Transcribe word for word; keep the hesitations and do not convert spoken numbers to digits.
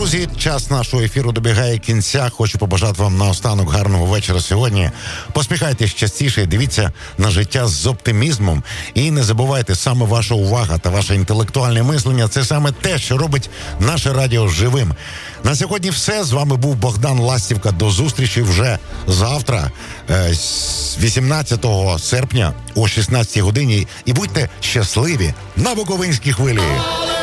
Друзі, час нашого ефіру добігає кінця. Хочу побажати вам наостанок гарного вечора сьогодні. Посміхайтесь частіше, дивіться на життя з оптимізмом. І не забувайте, саме ваша увага та ваше інтелектуальне мислення – це саме те, що робить наше радіо живим. На сьогодні все. З вами був Богдан Ластівка. До зустрічі вже завтра, вісімнадцятого серпня о шістнадцятій годині. І будьте щасливі на Буковинській хвилі.